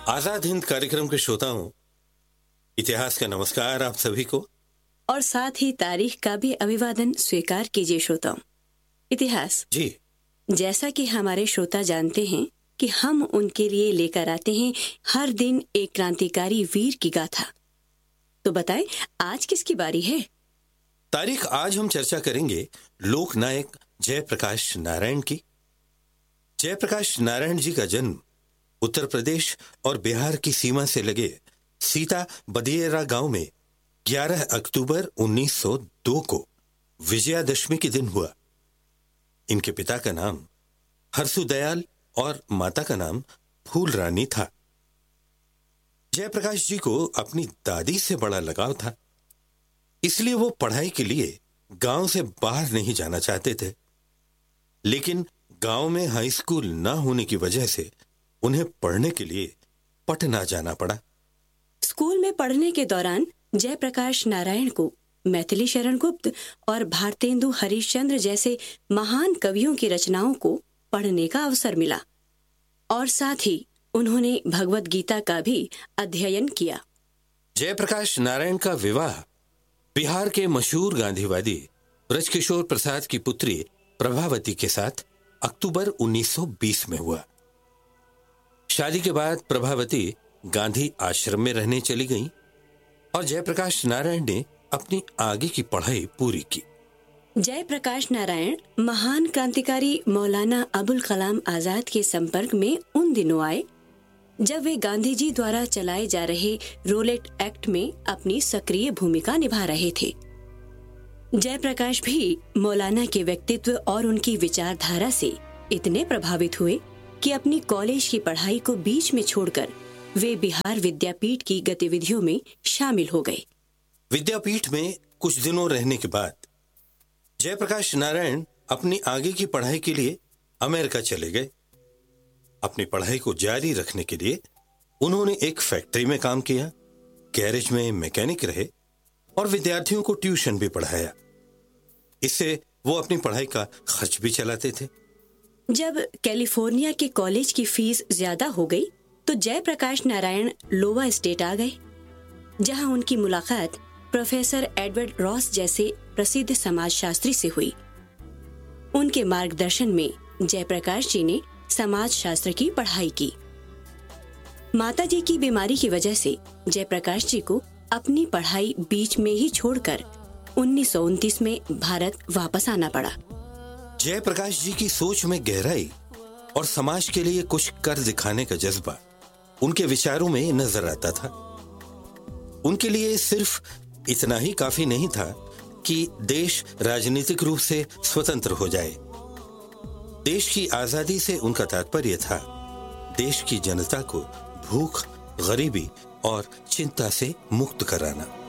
आजाद हिंद कार्यक्रम के श्रोताओं, इतिहास का नमस्कार आप सभी को। और साथ ही तारीख का भी अभिवादन स्वीकार कीजिए श्रोताओं। इतिहास जी, जैसा कि हमारे श्रोता जानते हैं कि हम उनके लिए लेकर आते हैं हर दिन एक क्रांतिकारी वीर की गाथा। तो बताएं आज किसकी बारी है? तारीख आज हम चर्चा करेंगे लोकनायक जयप्रकाश नारायण की। जयप्रकाश नारायण जी का जन्म उत्तर प्रदेश और बिहार की सीमा से लगे सीता बदियरा गांव में 11 अक्टूबर 1902 को विजयादशमी के दिन हुआ। इनके पिता का नाम हरसुदयाल और माता का नाम फूल रानी था। जयप्रकाश जी को अपनी दादी से बड़ा लगाव था, इसलिए वो पढ़ाई के लिए गांव से बाहर नहीं जाना चाहते थे। लेकिन गांव में हाई स्कूल न होने की वजह से उन्हें पढ़ने के लिए पटना जाना पड़ा। स्कूल में पढ़ने के दौरान जयप्रकाश नारायण को मैथिली शरण गुप्त और भारतेंदु हरिश्चंद्र जैसे महान कवियों की रचनाओं को पढ़ने का अवसर मिला और साथ ही उन्होंने भगवत गीता का भी अध्ययन किया। जयप्रकाश नारायण का विवाह बिहार के मशहूर गांधीवादी ब्रजकिशोर प्रसाद की पुत्री प्रभावती के साथ अक्टूबर 1920 में हुआ। शादी के बाद प्रभावती गांधी आश्रम में रहने चली गईं और जयप्रकाश नारायण ने अपनी आगे की पढ़ाई पूरी की। जयप्रकाश नारायण महान क्रांतिकारी मौलाना अबुल कलाम आजाद के संपर्क में उन दिनों आए जब वे गांधी जी द्वारा चलाए जा रहे रोलेट एक्ट में अपनी सक्रिय भूमिका निभा रहे थे। जयप्रकाश भी मौलाना के व्यक्तित्व और उनकी विचारधारा से इतने प्रभावित हुए कि अपनी कॉलेज की पढ़ाई को बीच में छोड़कर वे बिहार विद्यापीठ की गतिविधियों में शामिल हो गए। विद्यापीठ में कुछ दिनों रहने के बाद जयप्रकाश नारायण अपनी आगे की पढ़ाई के लिए अमेरिका चले गए। अपनी पढ़ाई को जारी रखने के लिए उन्होंने एक फैक्ट्री में काम किया, गैरेज में मैकेनिक रहे और विद्यार्थियों को ट्यूशन भी पढ़ाया। इससे वो अपनी पढ़ाई का खर्च भी चलाते थे। जब कैलिफोर्निया के कॉलेज की फीस ज्यादा हो गई तो जयप्रकाश नारायण लोवा स्टेट आ गए, जहां उनकी मुलाकात प्रोफेसर एडवर्ड रॉस जैसे प्रसिद्ध समाजशास्त्री से हुई। उनके मार्गदर्शन में जयप्रकाश जी ने समाजशास्त्र की पढ़ाई की। माताजी की बीमारी की वजह से जयप्रकाश जी को अपनी पढ़ाई बीच में ही छोड़कर 1929 में भारत वापस आना पड़ा। जयप्रकाश जी की सोच में गहराई और समाज के लिए कुछ कर दिखाने का जज्बा उनके विचारों में नजर आता था। उनके लिए सिर्फ इतना ही काफी नहीं था कि देश राजनीतिक रूप से स्वतंत्र हो जाए। देश की आजादी से उनका तात्पर्य था देश की जनता को भूख, गरीबी और चिंता से मुक्त कराना।